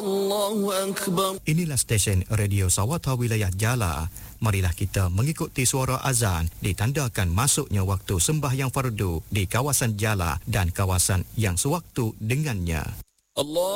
Allahu Akbar. Inilah stesen Radio Sawata Wilayah Jala. Marilah kita mengikuti suara azan ditandakan masuknya waktu sembahyang fardu di kawasan Jala dan kawasan yang sewaktu dengannya. Allah